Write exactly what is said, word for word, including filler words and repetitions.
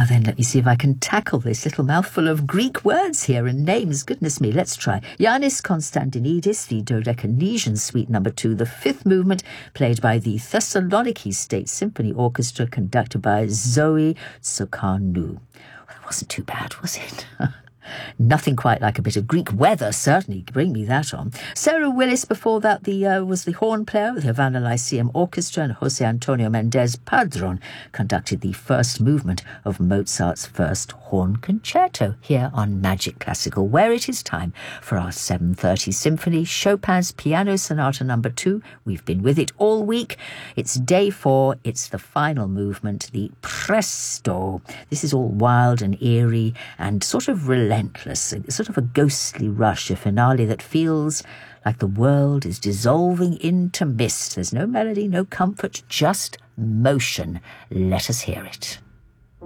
then, let me see if I can tackle this little mouthful of Greek words here and names. Goodness me, let's try. Yannis Konstantinidis, the Dodechanesian Suite Number Two, the fifth movement, played by the Thessaloniki State Symphony Orchestra, conducted by Zoe Tsokarnou. Well, that wasn't too bad, was it? Nothing quite like a bit of Greek weather, certainly. Bring me that on. Sarah Willis, before that, the uh, was the horn player with the Havana Lyceum Orchestra, and Jose Antonio Mendez Padron conducted the first movement of Mozart's first horn concerto here on Magic Classical, where it is time for our seven thirty symphony, Chopin's Piano Sonata Number Two. We've been with it all week. It's day four. It's the final movement, the Presto. This is all wild and eerie and sort of relentless. Sort of a ghostly rush, a finale that feels like the world is dissolving into mist. There's no melody, no comfort, just motion. Let us hear it.